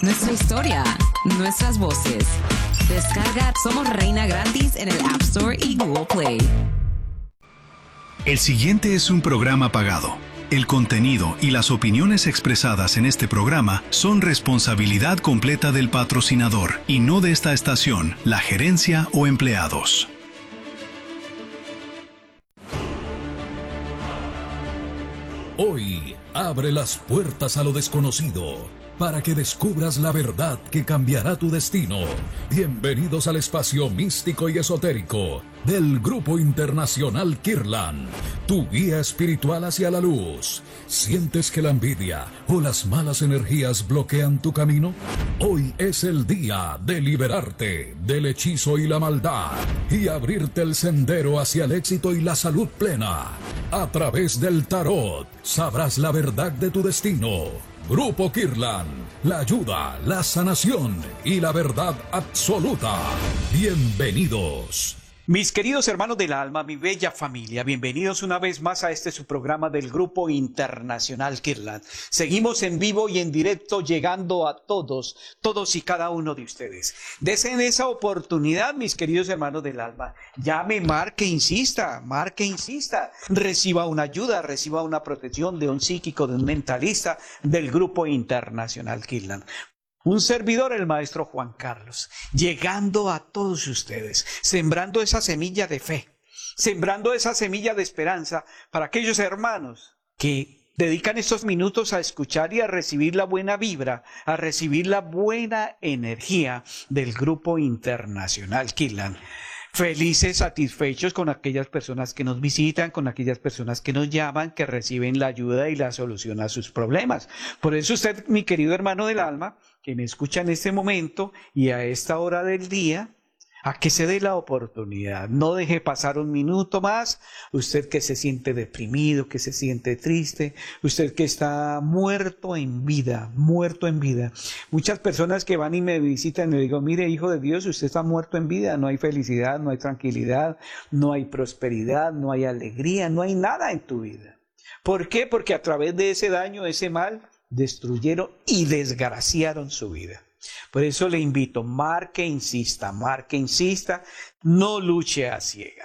nuestra historia, nuestras voces. Descarga Somos Reina gratis en el App Store y Google Play. El siguiente es un programa pagado. El contenido y las opiniones expresadas en este programa son responsabilidad completa del patrocinador y no de esta estación, la gerencia o empleados. Hoy abre las puertas a lo desconocido para que descubras la verdad que cambiará tu destino. Bienvenidos al espacio místico y esotérico del Grupo Internacional Kirlan, tu guía espiritual hacia la luz. ¿Sientes que la envidia o las malas energías bloquean tu camino? Hoy es el día de liberarte del hechizo y la maldad y abrirte el sendero hacia el éxito y la salud plena. A través del tarot sabrás la verdad de tu destino. Grupo Kirlan, la ayuda, la sanación y la verdad absoluta. Bienvenidos. Mis queridos hermanos del alma, mi bella familia, bienvenidos una vez más a este su programa del Grupo Internacional Kirlan. Seguimos en vivo y en directo llegando a todos y cada uno de ustedes. Desen esa oportunidad, mis queridos hermanos del alma. Llame, marque, insista. Reciba una ayuda, reciba una protección de un psíquico, de un mentalista del Grupo Internacional Kirlan. Un servidor, el maestro Juan Carlos, llegando a todos ustedes, sembrando esa semilla de fe, sembrando esa semilla de esperanza para aquellos hermanos que dedican estos minutos a escuchar y a recibir la buena vibra, a recibir la buena energía del Grupo Internacional Kirlan. Felices, satisfechos con aquellas personas que nos visitan, con aquellas personas que nos llaman, que reciben la ayuda y la solución a sus problemas. Por eso usted, mi querido hermano del alma, que me escucha en este momento y a esta hora del día, a que se dé la oportunidad. No deje pasar un minuto más. Usted que se siente deprimido, que se siente triste, usted que está muerto en vida. Muchas personas que van y me visitan y le digo, mire, hijo de Dios, usted está muerto en vida. No hay felicidad, no hay tranquilidad, no hay prosperidad, no hay alegría, no hay nada en tu vida. ¿Por qué? Porque a través de ese daño, ese mal, destruyeron y desgraciaron su vida. Por eso le invito, marque, insista, no luche a ciegas.